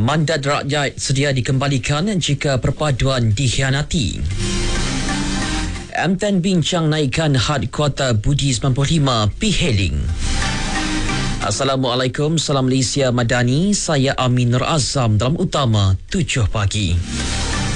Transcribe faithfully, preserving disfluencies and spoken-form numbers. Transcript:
Mandat rakyat sedia dikembalikan jika perpaduan dikhianati. M T N bincang naikkan had kuota Budi sembilan puluh lima P-Hailing. Assalamualaikum, salam Malaysia Madani. Saya Amin Nur Azam dalam utama tujuh pagi.